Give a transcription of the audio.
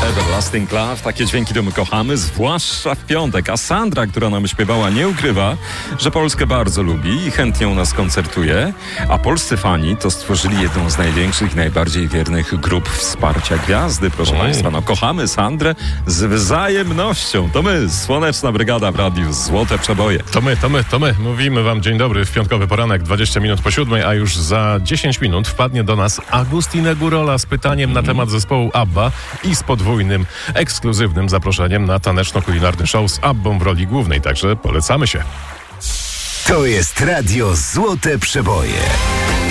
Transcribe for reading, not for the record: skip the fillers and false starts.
Everlasting Love, takie dźwięki to my kochamy, zwłaszcza w piątek. A Sandra, która nam śpiewała, nie ukrywa, że Polskę bardzo lubi i chętnie u nas koncertuje. A polscy fani to stworzyli jedną z największych i najbardziej wiernych grup wsparcia gwiazdy. Proszę Państwa, no kochamy Sandrę z wzajemnością. To my, Słoneczna Brygada w Radiu Złote Przeboje. To my. Mówimy wam dzień dobry w piątkowy poranek, 20 minut po 7, a już za 10 minut wpadnie do nas Agustin Gurola z pytaniem na temat zespołu ABBA i z podwójnym, ekskluzywnym zaproszeniem na taneczno-kulinarny show z ABBą w roli głównej. Także polecamy się. To jest Radio Złote Przeboje.